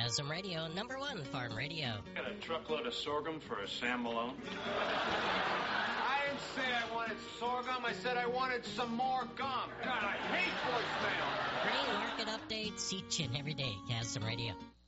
Chasm Radio, #1 farm radio. Got a truckload of sorghum for a Sam Malone? I didn't say I wanted sorghum. I said I wanted some more gum. God, I hate voicemail. Free market updates each and every day, Chasm Radio.